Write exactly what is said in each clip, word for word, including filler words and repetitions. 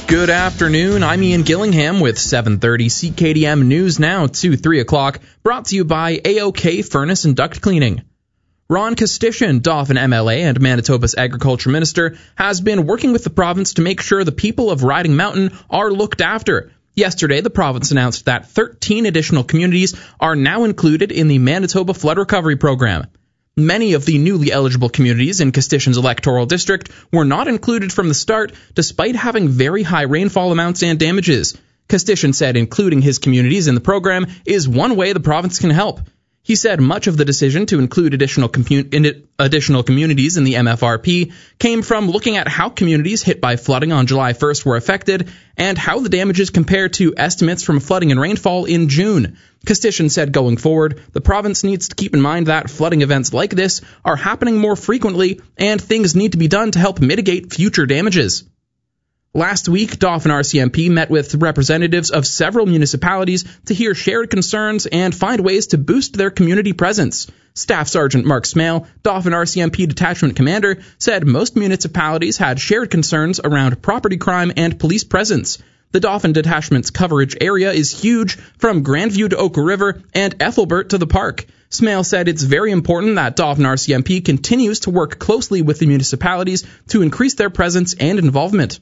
Good afternoon, I'm Ian Gillingham with seven thirty C K D M News Now to three o'clock, brought to you by A O K Furnace and Duct Cleaning. Ron Kostyshin, Dauphin M L A and Manitoba's Agriculture Minister, has been working with the province to make sure the people of Riding Mountain are looked after. Yesterday, the province announced that thirteen additional communities are now included in the Manitoba Flood Recovery Program. Many of the newly eligible communities in Kostyshin's electoral district were not included from the start, despite having very high rainfall amounts and damages. Kostyshin said including his communities in the program is one way the province can help. He said much of the decision to include additional, compu- in additional communities in the M F R P came from looking at how communities hit by flooding on July first were affected and how the damages compare to estimates from flooding and rainfall in June. Kostyshin said going forward, the province needs to keep in mind that flooding events like this are happening more frequently and things need to be done to help mitigate future damages. Last week, Dauphin R C M P met with representatives of several municipalities to hear shared concerns and find ways to boost their community presence. Staff Sergeant Mark Smale, Dauphin R C M P Detachment Commander, said most municipalities had shared concerns around property crime and police presence. The Dauphin Detachment's coverage area is huge, from Grandview to Oka River and Ethelbert to the park. Smale said it's very important that Dauphin R C M P continues to work closely with the municipalities to increase their presence and involvement.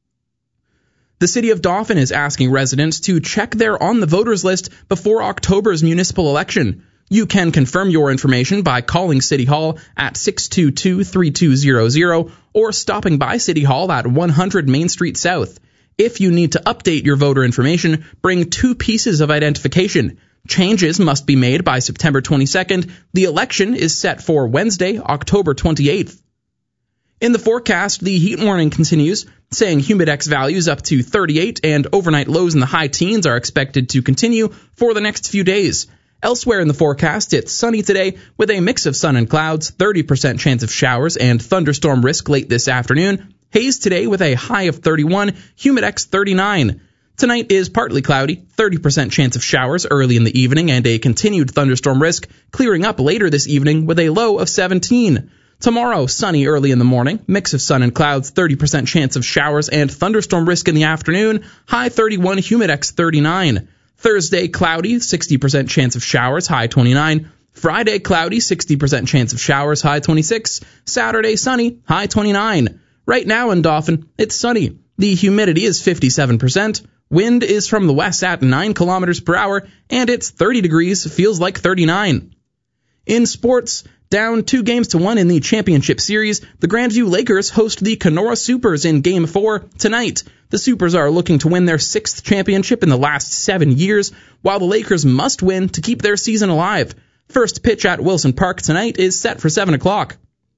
The City of Dauphin is asking residents to check their on the voters list before October's municipal election. You can confirm your information by calling City Hall at six two two, three two zero zero or stopping by City Hall at one hundred Main Street South. If you need to update your voter information, bring two pieces of identification. Changes must be made by September twenty-second. The election is set for Wednesday, October twenty-eighth. In the forecast, the heat warning continues, saying humidex values up to thirty-eight and overnight lows in the high teens are expected to continue for the next few days. Elsewhere in the forecast, it's sunny today with a mix of sun and clouds, thirty percent chance of showers and thunderstorm risk late this afternoon. Haze today with a high of thirty-one, humidex thirty-nine. Tonight is partly cloudy, thirty percent chance of showers early in the evening and a continued thunderstorm risk, clearing up later this evening with a low of seventeen. Tomorrow, sunny early in the morning, mix of sun and clouds, thirty percent chance of showers and thunderstorm risk in the afternoon, high thirty-one, humidex thirty-nine. Thursday, cloudy, sixty percent chance of showers, high twenty-nine. Friday, cloudy, sixty percent chance of showers, high twenty-six. Saturday, sunny, high twenty-nine. Right now in Dauphin, it's sunny. The humidity is fifty-seven percent. Wind is from the west at nine kilometers per hour, and it's thirty degrees, feels like thirty-nine. In sports, down two games to one in the championship series, the Grandview Lakers host the Kenora Supers in Game four tonight. The Supers are looking to win their sixth championship in the last seven years, while the Lakers must win to keep their season alive. First pitch at Wilson Park tonight is set for seven o'clock.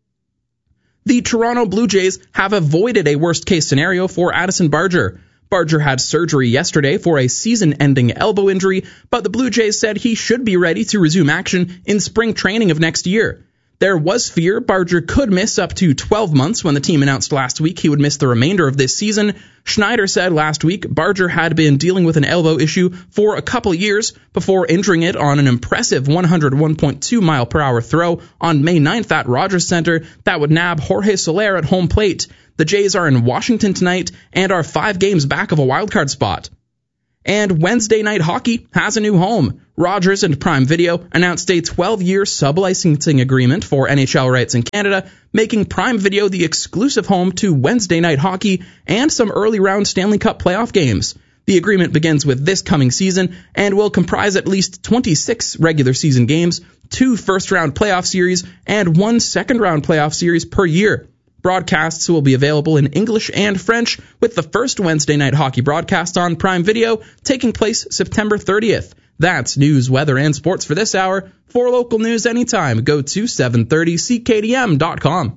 The Toronto Blue Jays have avoided a worst-case scenario for Addison Barger. Barger had surgery yesterday for a season-ending elbow injury, but the Blue Jays said he should be ready to resume action in spring training of next year. There was fear Barger could miss up to twelve months when the team announced last week he would miss the remainder of this season. Schneider said last week Barger had been dealing with an elbow issue for a couple years before injuring it on an impressive one hundred one point two mile per hour throw on May ninth at Rogers Center that would nab Jorge Soler at home plate. The Jays are in Washington tonight and are five games back of a wildcard spot. And Wednesday Night Hockey has a new home. Rogers and Prime Video announced a twelve-year sub-licensing agreement for N H L rights in Canada, making Prime Video the exclusive home to Wednesday Night Hockey and some early-round Stanley Cup playoff games. The agreement begins with this coming season and will comprise at least twenty-six regular season games, two first-round playoff series, and one second-round playoff series per year. Broadcasts will be available in English and French, with the first Wednesday Night Hockey broadcast on Prime Video taking place September thirtieth. That's news, weather, and sports for this hour. For local news anytime, go to seven thirty C K D M dot com.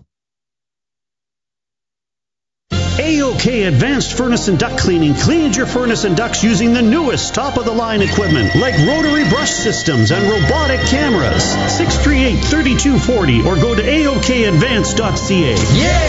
A O K Advanced Furnace and Duct Cleaning cleans your furnace and ducts using the newest top-of-the-line equipment like rotary brush systems and robotic cameras. six three eight, three two four zero or go to A O K advanced dot C A. Yeah!